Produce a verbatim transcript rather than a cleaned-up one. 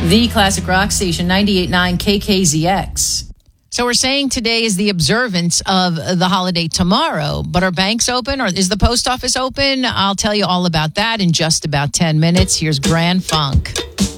The classic rock station, ninety-eight point nine K K Z X. So we're saying today is the observance of the holiday tomorrow, but are banks open or is the post office open? I'll tell you all about that in just about ten minutes. Here's Grand Funk.